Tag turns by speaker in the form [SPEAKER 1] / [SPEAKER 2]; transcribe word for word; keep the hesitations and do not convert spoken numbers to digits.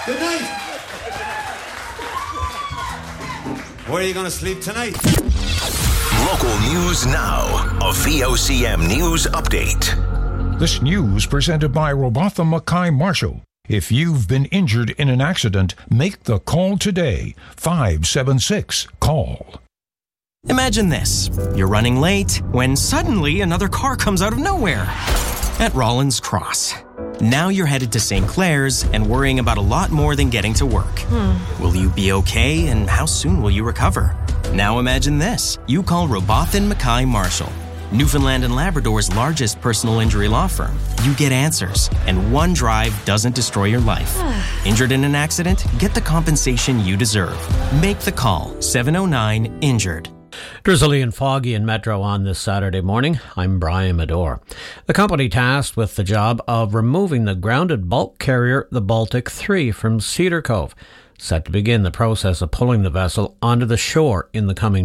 [SPEAKER 1] Good night. Where are you going to sleep tonight?
[SPEAKER 2] Local news now. A V O C M News Update.
[SPEAKER 3] This news presented by Robotham Mackay Marshall. If you've been injured in an accident, make the call today. five seven six, call.
[SPEAKER 4] Imagine this. You're running late when suddenly another car comes out of nowhere. At Rollins Cross. Now you're headed to Saint Clair's and worrying about a lot more than getting to work. Hmm. Will you be okay, and how soon will you recover? Now imagine this. You call Robotham Mackay Marshall, Newfoundland and Labrador's largest personal injury law firm. You get answers, and one drive doesn't destroy your life. Injured in an accident? Get the compensation you deserve. Make the call. seven oh nine, injured.
[SPEAKER 5] Drizzly and foggy in Metro on this Saturday morning. I'm Brian Medore. The company tasked with the job of removing the grounded bulk carrier, the Baltic three, from Cedar Cove, set to begin the process of pulling the vessel onto the shore in the coming